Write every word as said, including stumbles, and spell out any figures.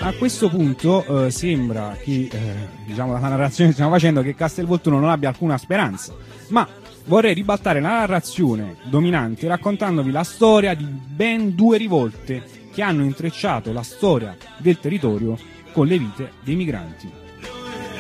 A questo punto eh, sembra che, eh, diciamo dalla narrazione che stiamo facendo, che Castelvolturno non abbia alcuna speranza, ma vorrei ribaltare la narrazione dominante raccontandovi la storia di ben due rivolte che hanno intrecciato la storia del territorio con le vite dei migranti.